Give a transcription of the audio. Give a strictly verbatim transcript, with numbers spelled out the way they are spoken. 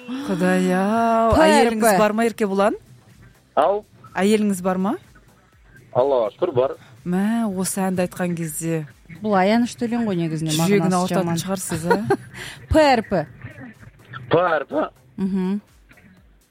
Құдай-ау, әйеліңіз бар ма, Еркебұлан? Ау, Әйеліңіз бар ма? Аллаға шүкір бар. Мә, осы әнді айтқан кезде Бұл аянышты өлең ғой негізінде, жүрегін мағынасы ауыртатын жаман. шығарсыз, а? ПРП. ПРП. Мгм.